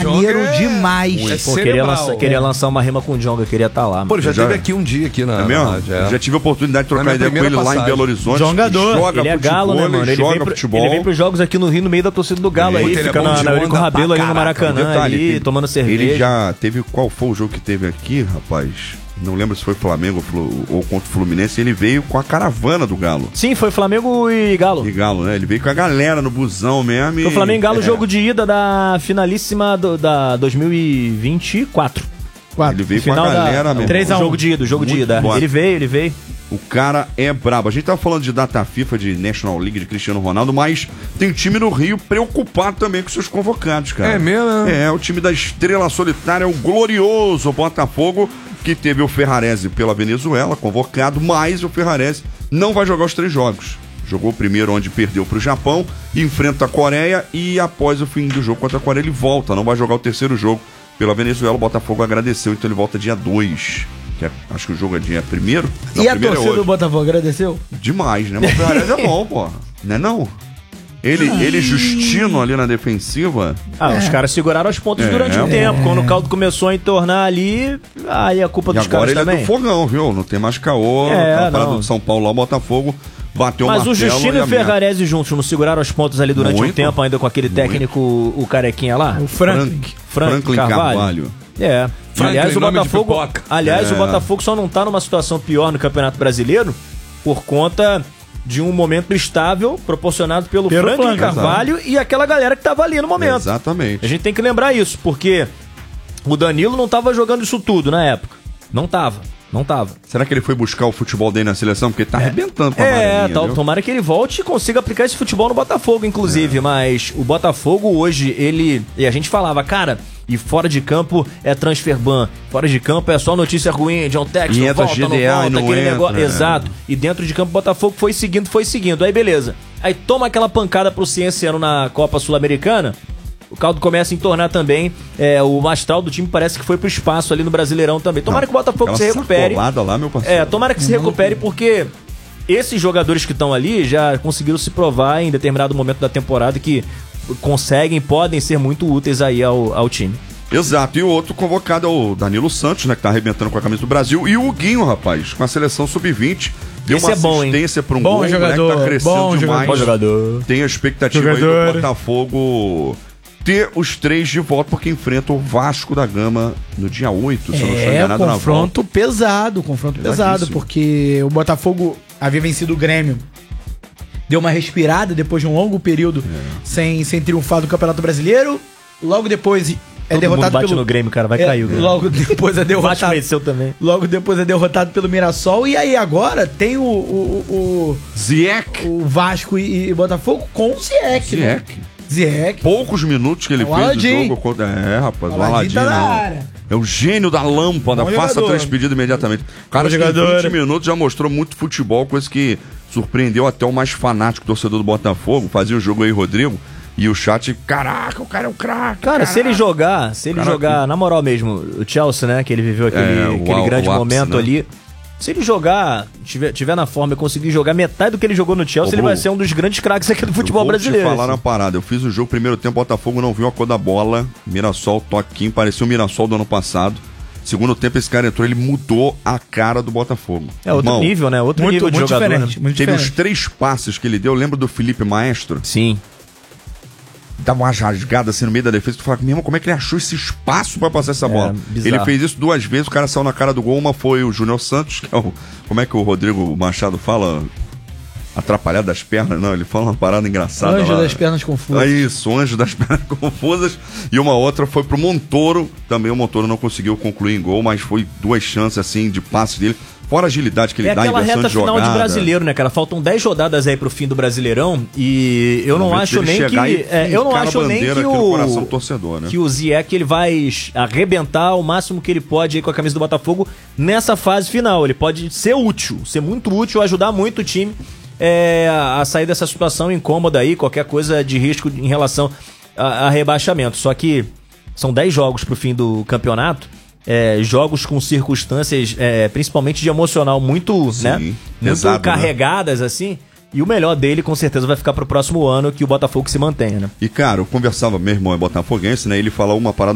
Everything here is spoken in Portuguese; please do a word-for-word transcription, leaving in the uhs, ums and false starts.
maneiro é... demais. É Pô, queria, lança, queria lançar uma rima com o Djonga, queria estar tá lá. Pô, ele já, já teve aqui um dia aqui na, é mesmo? na rádio, é. Já tive a oportunidade de trocar ideia com ele passagem. lá em Belo Horizonte. Jogador. Joga Ele é futebol, galo, né, mano? Ele joga vem, pro, futebol. ele vem pros jogos aqui no Rio, no meio da torcida do Galo, É, aí, ele fica é bom na, de na Eurico onda Rabelo, pra ali no caraca. Maracanã, Detalhe, ali, ele- tomando cerveja. Ele já teve... Qual foi o jogo que teve aqui, rapaz? Não lembro se foi Flamengo ou contra o Fluminense. Ele veio com a caravana do Galo. Sim, foi Flamengo e Galo. E Galo, né? Ele veio com a galera no busão mesmo. Foi o Flamengo e Galo, é. jogo de ida da finalíssima do, da dois mil e vinte e quatro. Ele veio com a Final galera da, mesmo. três a um. Jogo de ida, jogo de Muito ida. bom. Ele veio, ele veio. O cara é brabo. A gente tava falando de data FIFA, de National League, de Cristiano Ronaldo, mas tem time no Rio preocupado também com seus convocados, cara. É mesmo, né? É, o time da Estrela Solitária, o glorioso Botafogo, que teve o Ferrarese pela Venezuela, convocado, mas o Ferrarese não vai jogar os três jogos. Jogou o primeiro onde perdeu pro Japão, enfrenta a Coreia e após o fim do jogo contra a Coreia ele volta, não vai jogar o terceiro jogo pela Venezuela. O Botafogo agradeceu, então ele volta dia dois. Que é, acho que o jogo é dia primeiro. Não, E a primeiro é torcida hoje. do Botafogo agradeceu? Demais, né? Mas o Ferrarese é bom, pô. Não é não? Ele, ele Justino ali na defensiva. Ah, os caras seguraram os pontos É, durante um é. tempo. Quando o caldo começou a entornar ali, aí a culpa E dos agora caras ele também. é do fogão, viu? Não tem mais caô. É, Aquela parada não. do São Paulo lá, o Botafogo bateu o Mas o martelo Justino e a o Ferrarese juntos não seguraram os pontos ali durante Muito. um tempo, ainda com aquele técnico, o carequinha lá? O Franklin. Frank Franklin Carvalho. Carvalho. É. Franklin, aliás, o nome de Botafogo, pipoca. aliás É. o Botafogo só não tá numa situação pior no Campeonato Brasileiro por conta de um momento estável proporcionado pelo, Pelo Franklin Franklin, Carvalho e aquela galera que tava ali no momento. Exatamente. A gente tem que lembrar isso, porque o Danilo não tava jogando isso tudo na época. Não tava, não tava. Será que ele foi buscar o futebol dele na seleção? Porque ele tá arrebentando com a É, amarelinha, tal, viu? tomara que ele volte e consiga aplicar esse futebol no Botafogo, inclusive. É. Mas o Botafogo hoje, ele... E a gente falava, cara, e fora de campo é transfer ban. Fora de campo é só notícia ruim, John Texton, E entra volta, G D A não volta, e não aquele entra, negócio. é. Exato. E dentro de campo o Botafogo foi seguindo, foi seguindo. Aí beleza. Aí toma aquela pancada pro Cienciano na Copa Sul-Americana. O caldo começa a entornar também. É, o astral do time parece que foi pro espaço ali no Brasileirão também. Tomara Não, que o Botafogo aquela se recupere. sacolada lá, meu parceiro. É, tomara que se recupere, porque esses jogadores que estão ali já conseguiram se provar em determinado momento da temporada que conseguem, podem ser muito úteis aí ao, ao time. Exato, e o outro convocado é o Danilo Santos, né, que tá arrebentando com a camisa do Brasil, e o Huguinho, rapaz, com a seleção sub vinte. Deu Esse uma é bom, hein? assistência para um Bom gol, jogador, né, que tá crescendo bom demais. Bom jogador. Tem a expectativa Jogador. aí do Botafogo ter os três de volta, porque enfrenta o Vasco da Gama no dia oito, se eu não estou É, enganado, na volta. confronto pesado, confronto pesado, Pesadíssimo. porque o Botafogo havia vencido o Grêmio. Deu uma respirada depois de um longo período É. sem, sem triunfar do Campeonato Brasileiro. Logo depois é Todo derrotado mundo bate pelo... no Grêmio, cara, vai é, cair o Grêmio. Logo depois é Vasco derrotado. venceu também. Logo depois é derrotado pelo Mirassol. E aí agora tem o, o, o, Zieck. o Vasco e, e Botafogo com o Zieck. né? Zieck. Zieck. Poucos minutos que ele É o fez Aladim. do jogo contra... É, rapaz, o O Aladim Aladim tá na não. área. É o gênio da lâmpada, Bom faça jogador. três pedidos imediatamente. O cara Bom acho que em jogador. vinte minutos já mostrou muito futebol, coisa que surpreendeu até o mais fanático torcedor do Botafogo. Fazia o jogo aí, Rodrigo, e o chat, caraca, o cara é um craque. Cara, se ele jogar, se ele Caraca. jogar, na moral mesmo, o Chelsea, né, que ele viveu aquele, É, o aquele au- grande o ápice, momento né? ali. Se ele jogar, tiver, tiver na forma e conseguir jogar metade do que ele jogou no Chelsea, Ô, ele Bru, vai ser um dos grandes craques aqui do futebol Eu vou brasileiro. te falar assim. na parada. Eu fiz o jogo, primeiro tempo, Botafogo não viu a cor da bola. Mirassol, toquinho, parecia o Mirassol do ano passado. Segundo tempo, esse cara entrou, ele mudou a cara do Botafogo. É outro Irmão, nível, né? Outro Muito, nível de muito jogador. diferente. né? Muito Teve os diferente. três passes que ele deu. Eu lembro do Felipe Maestro. Sim. Dava uma rasgada assim no meio da defesa. Tu fala, meu irmão, como é que ele achou esse espaço pra passar essa bola? bizarro. Ele fez isso duas vezes, o cara saiu na cara do gol. Uma foi o Júnior Santos, que é o. Como é que o Rodrigo Machado fala? Atrapalhado das pernas, não, ele fala uma parada engraçada. Anjo lá. das pernas confusas. É isso, anjo das pernas confusas. E uma outra foi pro Montoro. Também o Montoro não conseguiu concluir em gol, mas foi duas chances assim de passe dele. Fora a agilidade que ele É dá, aquela inversão reta de final jogada. de brasileiro, né, cara? Faltam dez rodadas aí pro fim do Brasileirão e eu não Momento acho dele nem que... chegar e é, eu não fincar a acho nem bandeira que aqui no coração o... do torcedor, né? que o Zieck ele vai arrebentar o máximo que ele pode aí com a camisa do Botafogo nessa fase final. Ele pode ser útil, ser muito útil, ajudar muito o time é, a sair dessa situação incômoda aí, qualquer coisa de risco em relação a, a rebaixamento. Só que são dez jogos pro fim do campeonato, é, jogos com circunstâncias, é, principalmente de emocional, muito, Sim, né, muito pesado, carregadas, assim. E o melhor dele, com certeza, vai ficar pro próximo ano, que o Botafogo se mantenha, né? E, cara, eu conversava, meu irmão é botafoguense, né? Ele falou uma parada